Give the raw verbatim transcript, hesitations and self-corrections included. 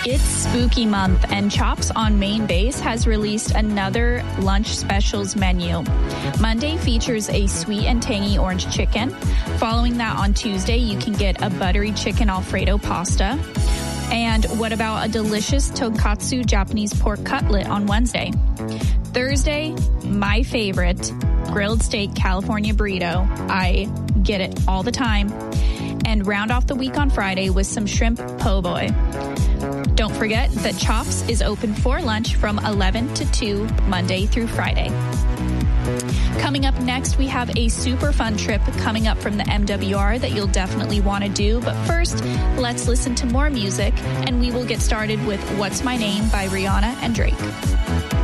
It's spooky month, and Chops on Main Base has released another lunch specials menu. Monday features a sweet and tangy orange chicken. Following that on Tuesday, you can get a buttery chicken Alfredo pasta. And what about a delicious tonkatsu Japanese pork cutlet on Wednesday? Thursday, my favorite, grilled steak California burrito. I get it all the time. And round off the week on Friday with some shrimp po' boy. Don't forget that Chops is open for lunch from eleven to two, Monday through Friday. Coming up next, we have a super fun trip coming up from the M W R that you'll definitely want to do. But first, let's listen to more music, and we will get started with What's My Name by Rihanna and Drake.